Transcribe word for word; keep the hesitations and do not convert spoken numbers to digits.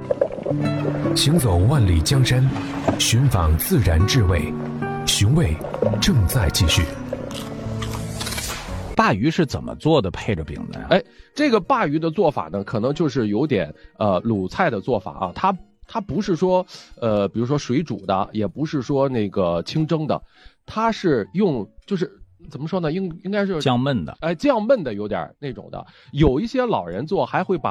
行走万里江山，寻访自然至味，寻味正在继续。 鲅鱼是怎么做的配着饼的呀？ 哎，这个鲅鱼的做法呢，可能就是有点呃鲁菜的做法啊，它它不是说呃比如说水煮的，也不是说那个清蒸的，它是用就是怎么说呢，应应该是酱焖的， 哎，酱焖的有点那种的，有一些老人做还会把